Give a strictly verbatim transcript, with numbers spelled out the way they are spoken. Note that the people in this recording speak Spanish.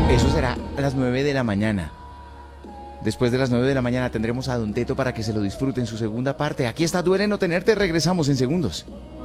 Eso será a las nueve de la mañana. Después de las nueve de la mañana tendremos a Don Teto para que se lo disfrute en su segunda parte. Aquí está Duele no tenerte, regresamos en segundos.